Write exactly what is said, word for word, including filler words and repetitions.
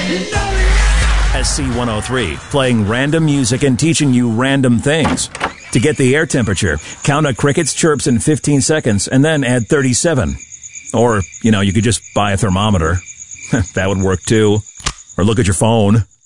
S C one oh three, playing random music and teaching you random things. To get the air temperature, count a cricket's chirps in fifteen seconds and then add thirty-seven. Or, you know, you could just buy a thermometer. That would work too. Or look at your phone.